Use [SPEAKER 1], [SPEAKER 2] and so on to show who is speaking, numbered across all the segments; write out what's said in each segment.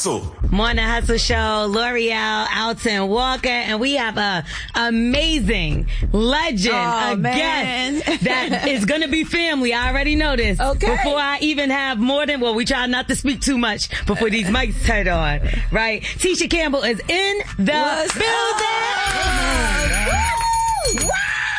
[SPEAKER 1] Hustle.
[SPEAKER 2] Morning Hustle Show, L'Oreal, Alton Walker, and we have a amazing legend, guest that is going to be family. I already know this.
[SPEAKER 3] Okay.
[SPEAKER 2] Before I even have more than, we try not to speak too much before these mics turn on, right? Tisha Campbell is in the building. Woo!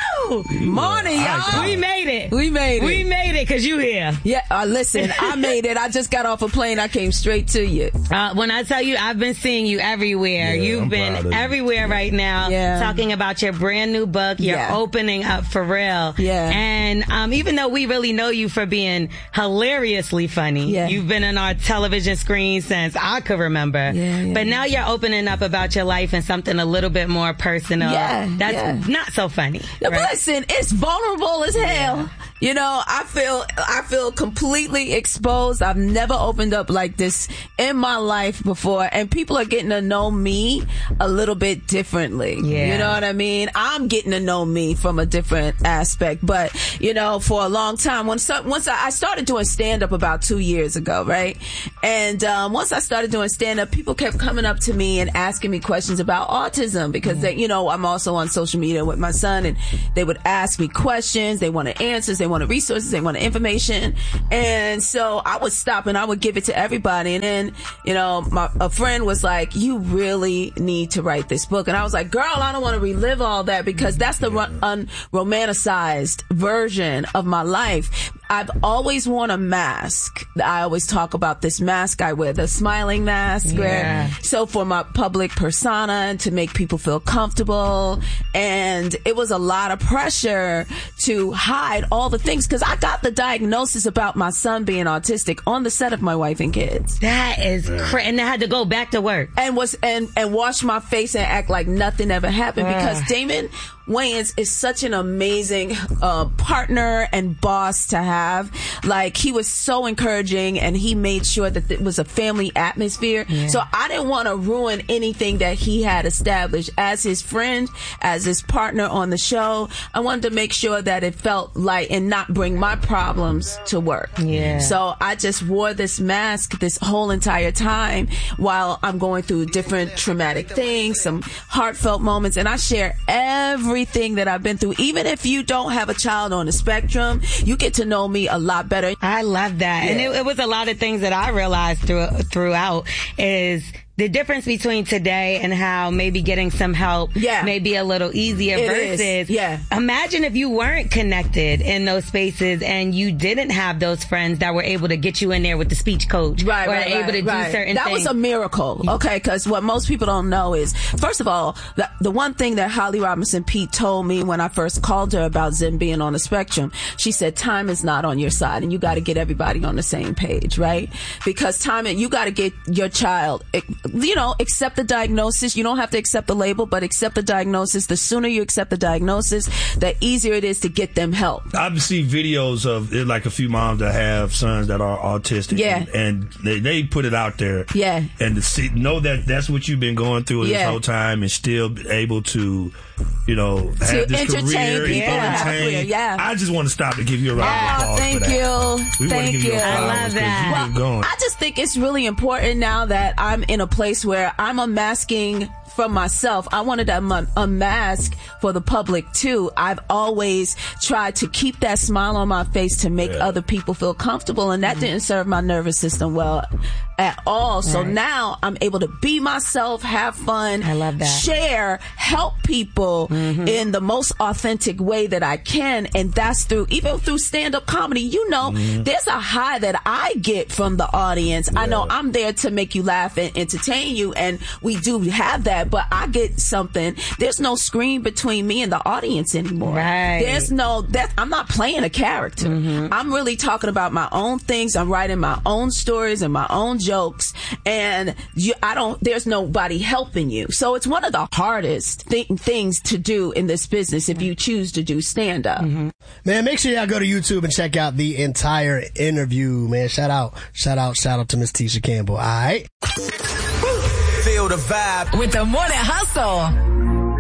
[SPEAKER 3] Morning, y'all.
[SPEAKER 2] We made it.
[SPEAKER 3] We made it
[SPEAKER 2] because you here.
[SPEAKER 3] Yeah, listen, I made it. I just got off a plane. I came straight to you.
[SPEAKER 2] When I tell you, I've been seeing you everywhere. You've been everywhere right now, talking about your brand new book. You're opening up for real.
[SPEAKER 3] Yeah.
[SPEAKER 2] And even though we really know you for being hilariously funny, you've been on our television screen since I could remember. But now you're opening up about your life and something a little bit more personal. That's not so funny.
[SPEAKER 3] Right? Listen, it's vulnerable as hell. You know, I feel completely exposed. I've never opened up like this in my life before, and people are getting to know me a little bit differently. You know what I mean? I'm getting to know me from a different aspect. But, you know, for a long time, once I started doing stand-up about 2 years ago, right? And once I started doing stand-up, people kept coming up to me and asking me questions about autism because, they, you know, I'm also on social media with my son, and they would ask me questions. They wanted answers. They wanted resources. They wanted information. And so I would stop and I would give it to everybody. And then, you know, a friend was like, you really need to write this book. And I was like, girl, I don't want to relive all that because that's the unromanticized version of my life. I've always worn a mask. I always talk about this mask I wear, the smiling mask. So for my public persona and to make people feel comfortable. And it was a lot of pressure to hide all the things because I got the diagnosis about my son being autistic on the set of My Wife and Kids.
[SPEAKER 2] That is crazy. And I had to go back to work.
[SPEAKER 3] And wash my face and act like nothing ever happened because Damon Wayans is such an amazing partner and boss to have. Like, he was so encouraging and he made sure that it was a family atmosphere. So I didn't want to ruin anything that he had established as his friend, as his partner on the show. I wanted to make sure that it felt light and not bring my problems to work. So I just wore this mask this whole entire time while I'm going through different traumatic things, some heartfelt moments, and I share everything that I've been through. Even if you don't have a child on the spectrum, you get to know me a lot better.
[SPEAKER 2] I love that. And it was a lot of things that I realized throughout is the difference between today and how maybe getting some help may be a little easier versus imagine if you weren't connected in those spaces and you didn't have those friends that were able to get you in there with the speech coach able to do certain things.
[SPEAKER 3] That was a miracle, because what most people don't know is, first of all, the one thing that Holly Robinson Peete told me when I first called her about Zen being on the spectrum, she said, time is not on your side and you got to get everybody on the same page, right? Because you got to get your child, you know, accept the diagnosis. You don't have to accept the label, but accept the diagnosis. The sooner you accept the diagnosis, the easier it is to get them help.
[SPEAKER 4] I've seen videos of like a few moms that have sons that are autistic, and they put it out there, and to know that that's what you've been going through this whole time, and still able to, you know, have this career, entertain. I just want to stop and give you a round of applause.
[SPEAKER 3] Thank you.
[SPEAKER 4] I
[SPEAKER 2] love that.
[SPEAKER 3] Well, I just think it's really important now that I'm in a place where I'm unmasking from myself. I wanted to unmask for the public too. I've always tried to keep that smile on my face to make other people feel comfortable, and that didn't serve my nervous system well at all. So now I'm able to be myself, have fun,
[SPEAKER 2] I love that.
[SPEAKER 3] Share, help people in the most authentic way that I can, and that's even through stand-up comedy. You know, there's a high that I get from the audience. I know I'm there to make you laugh and entertain you, and we do have that, but I get something. There's no screen between me and the audience anymore. There's I'm not playing a character. I'm really talking about my own things. I'm writing my own stories and my own jokes, and there's nobody helping you. So it's one of the hardest things to do in this business if you choose to do stand-up.
[SPEAKER 5] Man, make sure y'all go to YouTube and check out the entire interview, man. Shout out to Miss Tisha Campbell. All right.
[SPEAKER 1] Feel the vibe
[SPEAKER 6] with the Morning Hustle.